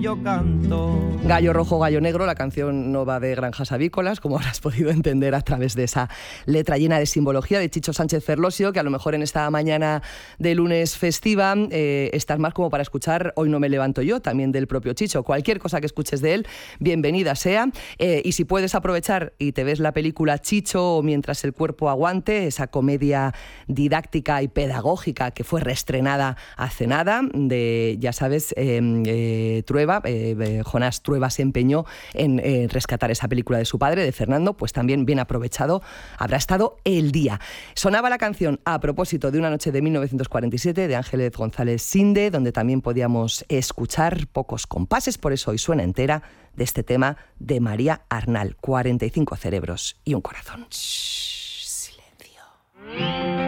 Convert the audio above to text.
yo canto. Gallo rojo, gallo negro, la canción no va de granjas avícolas, como habrás podido entender a través de esa letra llena de simbología de Chicho Sánchez Ferlosio, que a lo mejor en esta mañana de lunes festiva estás más como para escuchar Hoy no me levanto yo, también del propio Chicho. Cualquier cosa que escuches de él, bienvenida sea. Y si puedes aprovechar y te ves la película Chicho o Mientras el cuerpo aguante, esa comedia didáctica y pedagógica que fue reestrenada hace nada, de, ya sabes, Trueba, Jonás Trueba se empeñó en rescatar esa película de su padre, de Fernando, pues también bien aprovechado habrá estado el día. Sonaba la canción a propósito de Una noche de 1947 de Ángeles González Sinde, donde también podíamos escuchar pocos compases, por eso hoy suena entera, de este tema de María Arnal, 45 cerebros y un corazón. Shh, silencio.